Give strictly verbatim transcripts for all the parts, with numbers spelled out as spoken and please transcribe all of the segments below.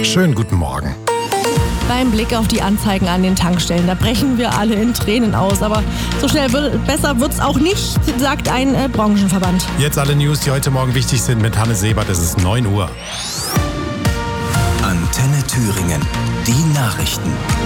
Schönen guten Morgen. Beim Blick auf die Anzeigen an den Tankstellen, da brechen wir alle in Tränen aus. Aber so schnell wird, besser wird's auch nicht, sagt ein äh, Branchenverband. Jetzt alle News, die heute Morgen wichtig sind mit Hanne Sebert. Es ist neun Uhr. Antenne Thüringen. Die Nachrichten.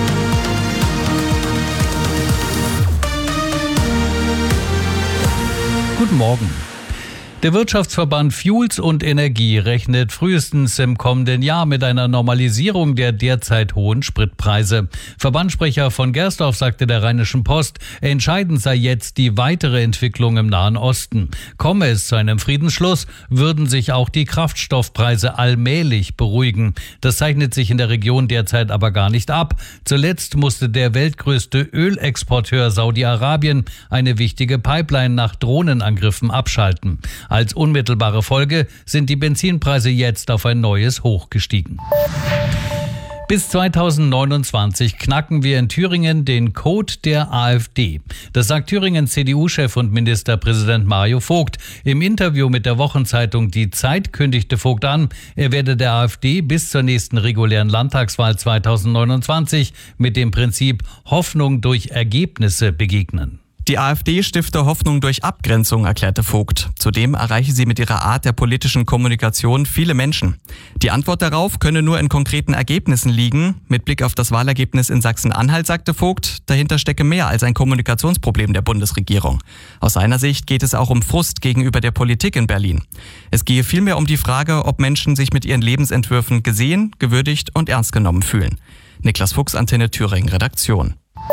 Guten Morgen. Der Wirtschaftsverband Fuels und Energie rechnet frühestens im kommenden Jahr mit einer Normalisierung der derzeit hohen Spritpreise. Verbandssprecher von Gersdorf sagte der Rheinischen Post, entscheidend sei jetzt die weitere Entwicklung im Nahen Osten. Komme es zu einem Friedensschluss, würden sich auch die Kraftstoffpreise allmählich beruhigen. Das zeichnet sich in der Region derzeit aber gar nicht ab. Zuletzt musste der weltgrößte Ölexporteur Saudi-Arabien eine wichtige Pipeline nach Drohnenangriffen abschalten. Als unmittelbare Folge sind die Benzinpreise jetzt auf ein neues Hoch gestiegen. Bis zweitausendneunundzwanzig knacken wir in Thüringen den Code der AfD. Das sagt Thüringens C D U-Chef und Ministerpräsident Mario Vogt. Im Interview mit der Wochenzeitung Die Zeit kündigte Vogt an, er werde der AfD bis zur nächsten regulären Landtagswahl zweitausendneunundzwanzig mit dem Prinzip Hoffnung durch Ergebnisse begegnen. Die AfD stifte Hoffnung durch Abgrenzung, erklärte Vogt. Zudem erreiche sie mit ihrer Art der politischen Kommunikation viele Menschen. Die Antwort darauf könne nur in konkreten Ergebnissen liegen. Mit Blick auf das Wahlergebnis in Sachsen-Anhalt sagte Vogt, dahinter stecke mehr als ein Kommunikationsproblem der Bundesregierung. Aus seiner Sicht geht es auch um Frust gegenüber der Politik in Berlin. Es gehe vielmehr um die Frage, ob Menschen sich mit ihren Lebensentwürfen gesehen, gewürdigt und ernst genommen fühlen. Niklas Fuchs, Antenne Thüringen, Redaktion.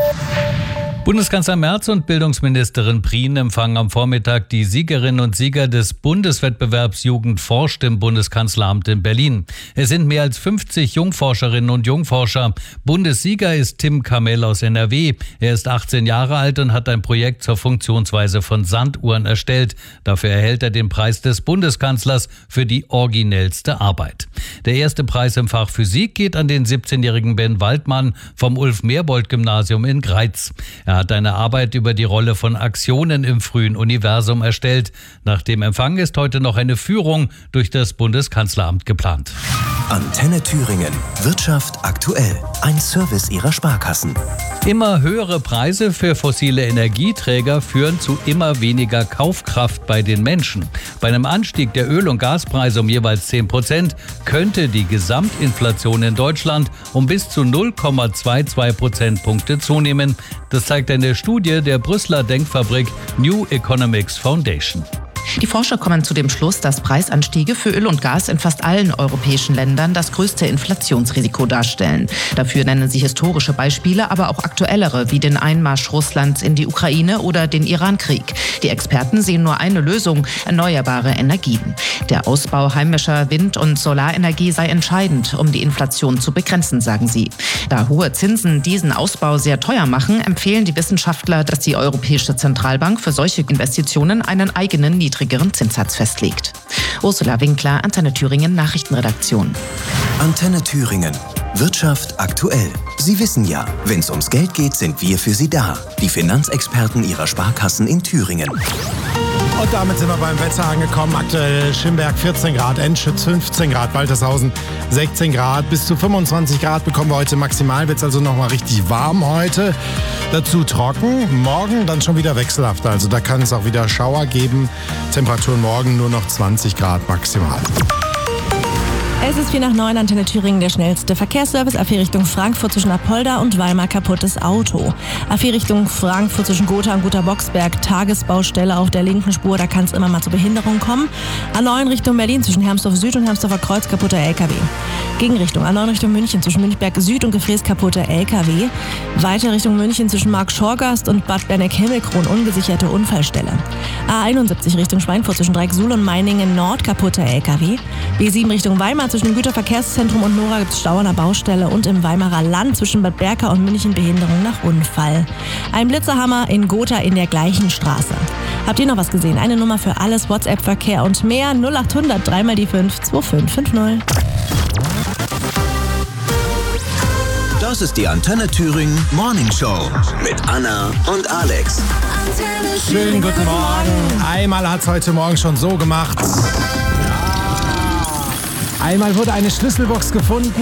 Bundeskanzler Merz und Bildungsministerin Prien empfangen am Vormittag die Siegerinnen und Sieger des Bundeswettbewerbs Jugend forscht im Bundeskanzleramt in Berlin. Es sind mehr als fünfzig Jungforscherinnen und Jungforscher. Bundessieger ist Tim Kamel aus N R W. Er ist achtzehn Jahre alt und hat ein Projekt zur Funktionsweise von Sanduhren erstellt. Dafür erhält er den Preis des Bundeskanzlers für die originellste Arbeit. Der erste Preis im Fach Physik geht an den siebzehnjährigen Ben Waldmann vom Ulf-Merbold-Gymnasium in Greiz. Er hat eine Arbeit über die Rolle von Aktionen im frühen Universum erstellt. Nach dem Empfang ist heute noch eine Führung durch das Bundeskanzleramt geplant. Antenne Thüringen. Wirtschaft aktuell. Ein Service Ihrer Sparkassen. Immer höhere Preise für fossile Energieträger führen zu immer weniger Kaufkraft bei den Menschen. Bei einem Anstieg der Öl- und Gaspreise um jeweils zehn Prozent könnte die Gesamtinflation in Deutschland um bis zu null Komma zweiundzwanzig Prozentpunkte zunehmen. Das zeigt eine Studie der Brüsseler Denkfabrik New Economics Foundation. Die Forscher kommen zu dem Schluss, dass Preisanstiege für Öl und Gas in fast allen europäischen Ländern das größte Inflationsrisiko darstellen. Dafür nennen sie historische Beispiele, aber auch aktuellere, wie den Einmarsch Russlands in die Ukraine oder den Iran-Krieg. Die Experten sehen nur eine Lösung: erneuerbare Energien. Der Ausbau heimischer Wind- und Solarenergie sei entscheidend, um die Inflation zu begrenzen, sagen sie. Da hohe Zinsen diesen Ausbau sehr teuer machen, empfehlen die Wissenschaftler, dass die Europäische Zentralbank für solche Investitionen einen eigenen niedrigeren Zinssatz festlegt. Ursula Winkler, Antenne Thüringen, Nachrichtenredaktion. Antenne Thüringen. Wirtschaft aktuell. Sie wissen ja, wenn es ums Geld geht, sind wir für Sie da. Die Finanzexperten Ihrer Sparkassen in Thüringen. Und damit sind wir beim Wetter angekommen. Aktuell Schimberg vierzehn Grad, Enschütz fünfzehn Grad, Waltershausen sechzehn Grad. Bis zu fünfundzwanzig Grad bekommen wir heute maximal. Wird es also nochmal richtig warm heute. Dazu trocken. Morgen dann schon wieder wechselhaft. Also da kann es auch wieder Schauer geben. Temperaturen morgen nur noch zwanzig Grad maximal. Es ist vier nach neun, Antenne Thüringen, der schnellste Verkehrsservice. A vier Richtung Frankfurt zwischen Apolda und Weimar, kaputtes Auto. A vier Richtung Frankfurt zwischen Gotha und Gotha-Boxberg, Tagesbaustelle auf der linken Spur, da kann es immer mal zu Behinderungen kommen. A neun Richtung Berlin zwischen Hermsdorf Süd und Hermsdorfer Kreuz, kaputter L K W. Gegenrichtung A neun Richtung München zwischen Münchberg Süd und Gefräß, kaputter L K W. Weiter Richtung München zwischen Markt-Schorgast und Bad Berneck-Himmelkron, ungesicherte Unfallstelle. A einundsiebzig Richtung Schweinfurt zwischen Dreiecksuhl und Meiningen Nord, kaputter L K W. B sieben Richtung Weimar zwischen dem Güterverkehrszentrum und Nora gibt es Stau an der Baustelle und im Weimarer Land zwischen Bad Berka und München Behinderung nach Unfall. Ein Blitzerhammer in Gotha in der gleichen Straße. Habt ihr noch was gesehen? Eine Nummer für alles, WhatsApp-Verkehr und mehr. null acht hundert drei mal die fünf zwei fünf fünf null. Das ist die Antenne Thüringen Morning Show mit Anna und Alex. Schönen guten Morgen. Einmal hat es heute Morgen schon so gemacht. Ja. Einmal wurde eine Schlüsselbox gefunden.